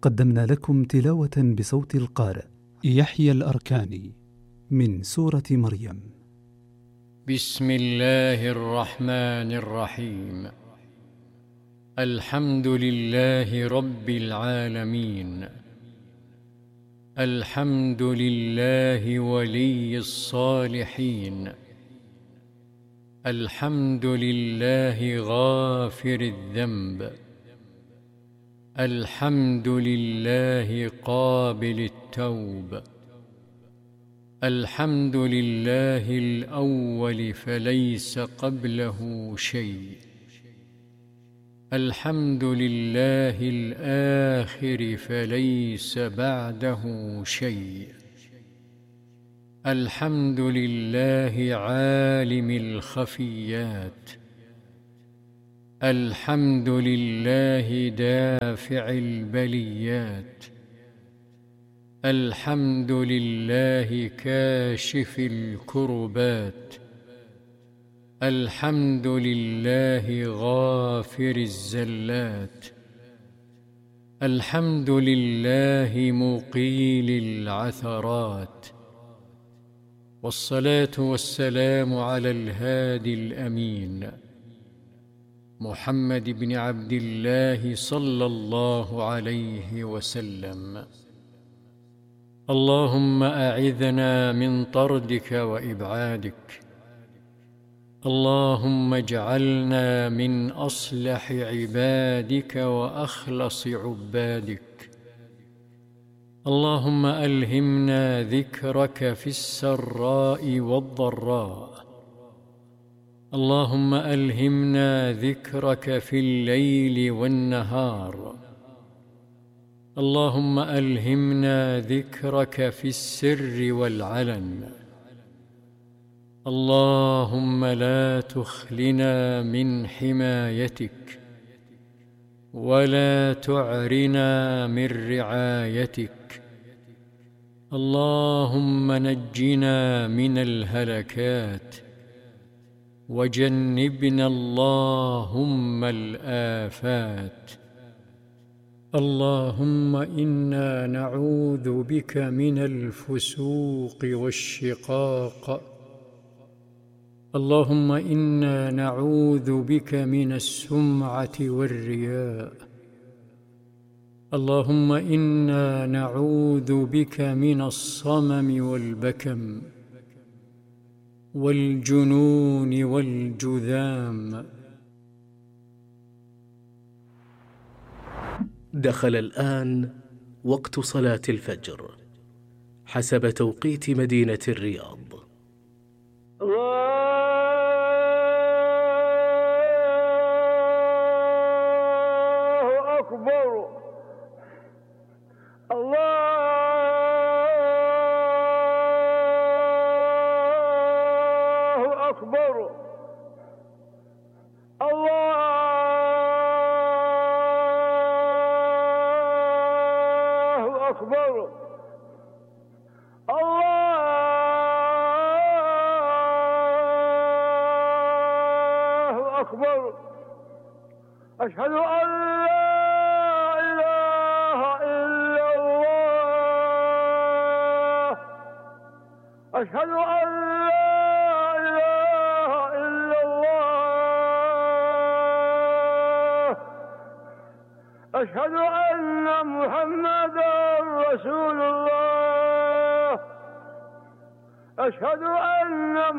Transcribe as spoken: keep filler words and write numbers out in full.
قدمنا لكم تلاوة بصوت القارئ يحيى الأركاني من سورة مريم. بسم الله الرحمن الرحيم. الحمد لله رب العالمين، الحمد لله ولي الصالحين، الحمد لله غافر الذنب، الحمد لله قابل التوب، الحمد لله الأول فليس قبله شيء، الحمد لله الآخر فليس بعده شيء، الحمد لله عالم الخفيات، الحمد لله دافع البليات، الحمد لله كاشف الكربات، الحمد لله غافر الزلات، الحمد لله مقيل العثرات، والصلاة والسلام على الهادي الأمين محمد بن عبد الله صلى الله عليه وسلم. اللهم أعذنا من طردك وإبعادك، اللهم اجعلنا من أصلح عبادك وأخلص عبادك، اللهم ألهمنا ذكرك في السراء والضراء، اللهم ألهمنا ذكرك في الليل والنهار، اللهم ألهمنا ذكرك في السر والعلن، اللهم لا تخلنا من حمايتك ولا تعرنا من رعايتك، اللهم نجنا من الهلكات وجنبنا اللهم الآفات، اللهم إنا نعوذ بك من الفسوق والشقاق، اللهم إنا نعوذ بك من السمعة والرياء، اللهم إنا نعوذ بك من الصمم والبكم والجنون والجذام. دخل الآن وقت صلاة الفجر حسب توقيت مدينة الرياض. الله أكبر، الله أكبر، الله أكبر، الله أكبر. أشهد أن لا إله إلا الله، أشهد أن لا إله إلا الله، أشهد أن محمدا رسول الله، أشهد أن